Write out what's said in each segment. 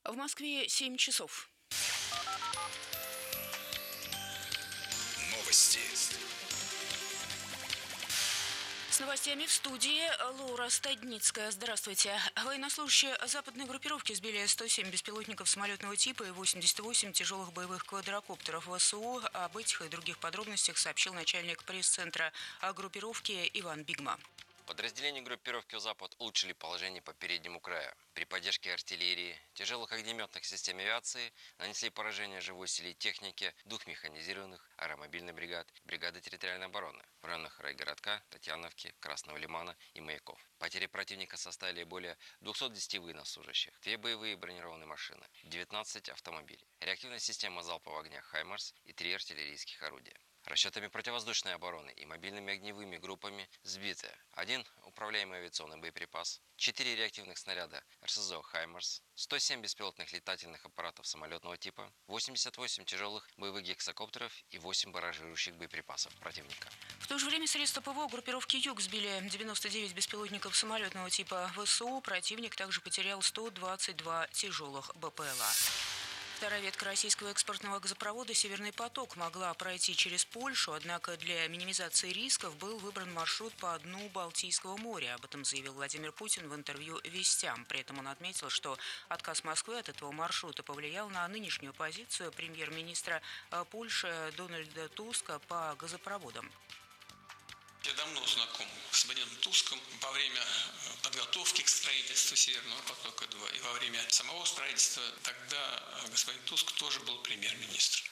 В Москве 7 часов. Новости. С новостями в студии Лора Стадницкая. Здравствуйте. Военнослужащие западной группировки сбили 107 беспилотников самолетного типа и 88 тяжелых боевых квадрокоптеров ВСУ. Об этих и других подробностях сообщил начальник пресс-центра группировки Иван Бигма. Подразделения группировки «Запад» улучшили положение по переднему краю. При поддержке артиллерии, тяжелых огнеметных систем авиации нанесли поражение живой силе и технике двух механизированных аэромобильных бригад бригады территориальной обороны в районах райгородка, Татьяновки, Красного Лимана и Маяков. Потери противника составили более 210 военнослужащих, 2 боевые бронированные машины, 19 автомобилей, реактивная система залпового огня «Хаймарс» и 3 артиллерийских орудия. Расчетами противовоздушной обороны и мобильными огневыми группами сбиты 1 управляемый авиационный боеприпас, 4 реактивных снаряда РСЗО «Хаймарс», 107 беспилотных летательных аппаратов самолетного типа, 88 тяжелых боевых гексакоптеров и 8 барражирующих боеприпасов противника. В то же время средства ПВО группировки «Юг» сбили 99 беспилотников самолетного типа ВСУ. Противник также потерял 122 тяжелых БПЛА. Вторая ветка российского экспортного газопровода «Северный поток» могла пройти через Польшу, однако для минимизации рисков был выбран маршрут по дну Балтийского моря. Об этом заявил Владимир Путин в интервью «Вестям». При этом он отметил, что отказ Москвы от этого маршрута повлиял на нынешнюю позицию премьер-министра Польши Дональда Туска по газопроводам. Я давно знаком с господином Туском. Во время подготовки к строительству Северного потока-2 и во время самого строительства тогда господин Туск тоже был премьер-министр.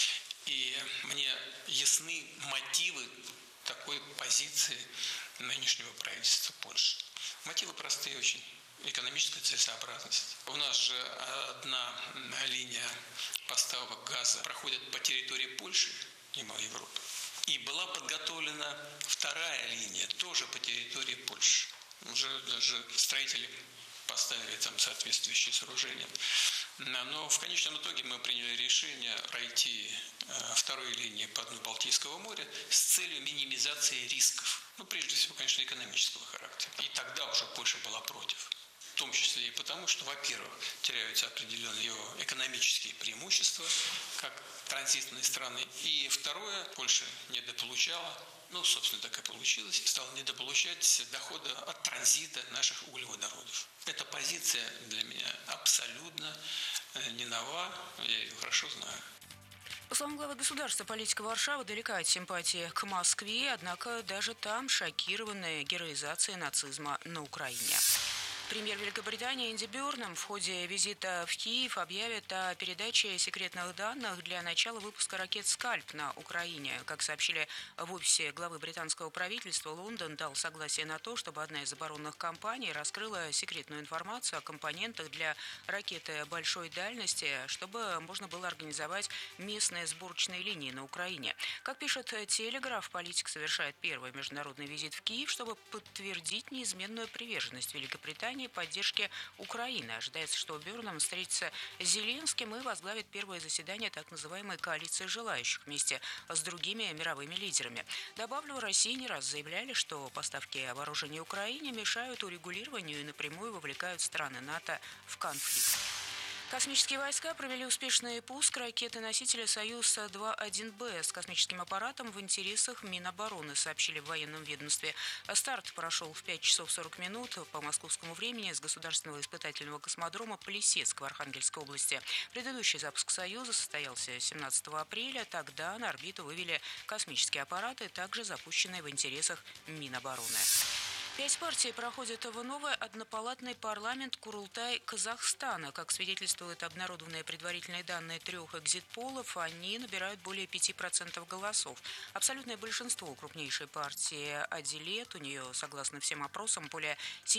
И мне ясны мотивы такой позиции нынешнего правительства Польши. Мотивы простые очень. Экономическая целесообразность. У нас же одна линия поставок газа проходит по территории Польши, мимо Европы. И была подготовлена вторая линия, тоже по территории Польши. Уже даже строители поставили там соответствующие сооружения. Но в конечном итоге мы приняли решение пройти второй линии по дну Балтийского моря с целью минимизации рисков. Прежде всего, конечно, экономического характера. И тогда уже Польша была против. В том числе и потому, что, во-первых, теряются определенные его экономические преимущества, как транзитные страны. И второе, Польша недополучала, собственно, так и получилось, стала недополучать дохода от транзита наших углеводородов. Эта позиция для меня абсолютно не нова, я ее хорошо знаю. По словам главы государства, политика Варшавы далека от симпатии к Москве, однако даже там шокированы героизацией нацизма на Украине. Премьер Великобритании Энди Бёрнам в ходе визита в Киев объявит о передаче секретных данных для начала выпуска ракет «Скальп» на Украине. Как сообщили в офисе главы британского правительства, Лондон дал согласие на то, чтобы одна из оборонных компаний раскрыла секретную информацию о компонентах для ракеты большой дальности, чтобы можно было организовать местные сборочные линии на Украине. Как пишет «Телеграф», политик совершает первый международный визит в Киев, чтобы подтвердить неизменную приверженность Великобритании поддержки Украины. Ожидается, что Бёрнам встретится с Зеленским и возглавит первое заседание так называемой коалиции желающих вместе с другими мировыми лидерами. Добавлю, в России не раз заявляли, что поставки вооружений Украине мешают урегулированию и напрямую вовлекают страны НАТО в конфликт. Космические войска провели успешный пуск ракеты-носителя «Союз-2-1Б» с космическим аппаратом в интересах Минобороны, сообщили в военном ведомстве. Старт прошел в 5 часов 40 минут по московскому времени с государственного испытательного космодрома Плесецк в Архангельской области. Предыдущий запуск «Союза» состоялся 17 апреля. Тогда на орбиту вывели космические аппараты, также запущенные в интересах Минобороны. 5 партий проходят в новый однопалатный парламент Курултай Казахстана. Как свидетельствуют обнародованные предварительные данные 3 экзит-полов, они набирают более 5% голосов. Абсолютное большинство крупнейшей партии «Адилет», у нее, согласно всем опросам, более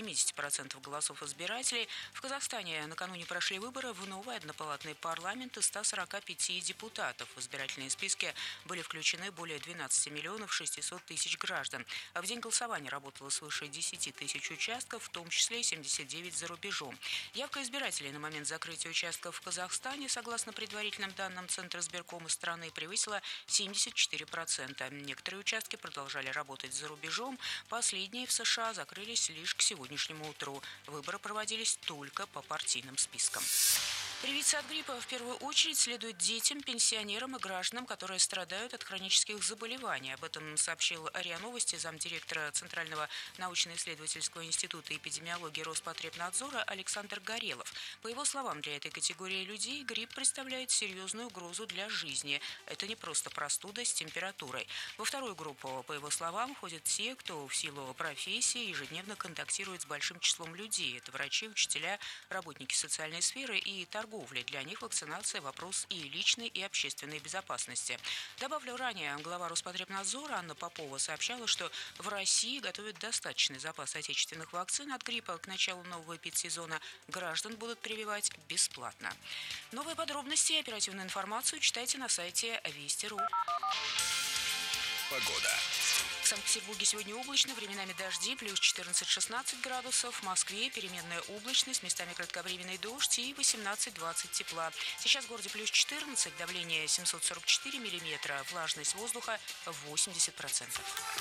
70% голосов избирателей. В Казахстане накануне прошли выборы в новый однопалатный парламент из 145 депутатов. В избирательные списки были включены более 12 миллионов 600 тысяч граждан. В день голосования работало свыше свыше 10 тысяч участков, в том числе 79 за рубежом. Явка избирателей на момент закрытия участков в Казахстане, согласно предварительным данным Центра избиркома страны, превысила 74%. Некоторые участки продолжали работать за рубежом, последние в США закрылись лишь к сегодняшнему утру. Выборы проводились только по партийным спискам. Привиться от гриппа в первую очередь следует детям, пенсионерам и гражданам, которые страдают от хронических заболеваний. Об этом сообщил РИА Новости замдиректора Центрального научно-исследовательского института эпидемиологии Роспотребнадзора Александр Горелов. По его словам, для этой категории людей грипп представляет серьезную угрозу для жизни. Это не просто простуда с температурой. Во вторую группу, по его словам, входят те, кто в силу профессии ежедневно контактирует с большим числом людей. Это врачи, учителя, работники социальной сферы и торговли. Для них вакцинация – вопрос и личной, и общественной безопасности. Добавлю, ранее глава Роспотребнадзора Анна Попова сообщала, что в России готовят достаточный запас отечественных вакцин от гриппа. К началу нового эпидсезона граждан будут прививать бесплатно. Новые подробности и оперативную информацию читайте на сайте Вести.ру. Погода. В Санкт-Петербурге сегодня облачно, временами дожди, плюс 14-16 градусов. В Москве переменная облачность, местами кратковременный дождь и 18-20 тепла. Сейчас в городе плюс 14, давление 744 миллиметра, влажность воздуха 80%.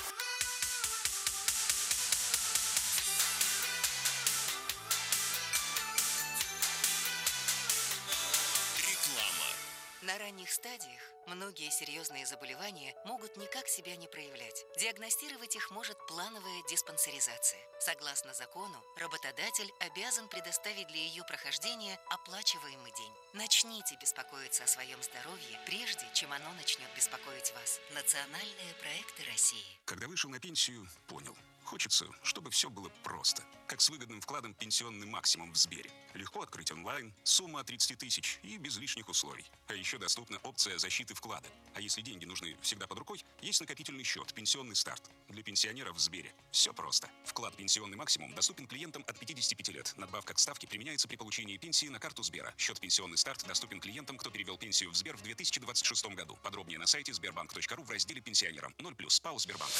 На ранних стадиях многие серьезные заболевания могут никак себя не проявлять. Диагностировать их может плановая диспансеризация. Согласно закону, работодатель обязан предоставить для ее прохождения оплачиваемый день. Начните беспокоиться о своем здоровье, прежде чем оно начнет беспокоить вас. Национальные проекты России. Когда вышел на пенсию, понял. Хочется, чтобы все было просто. Как с выгодным вкладом «Пенсионный максимум» в Сбере. Легко открыть онлайн, сумма от 30 тысяч и без лишних условий. А еще доступна опция защиты вклада. А если деньги нужны всегда под рукой, есть накопительный счет «Пенсионный старт». Для пенсионеров в Сбере все просто. Вклад «Пенсионный максимум» доступен клиентам от 55 лет. Надбавка к ставке применяется при получении пенсии на карту Сбера. Счет «Пенсионный старт» доступен клиентам, кто перевел пенсию в Сбер в 2026 году. Подробнее на сайте sberbank.ru в разделе «Пенсионерам». 0+, ПАО «Сбербанк».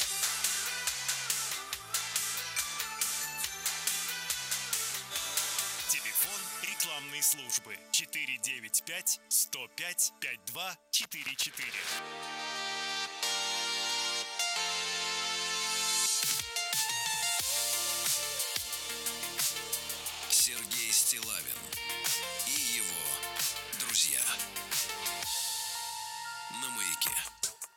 Телефон рекламной службы 495 105 5244. Сергей Стиллавин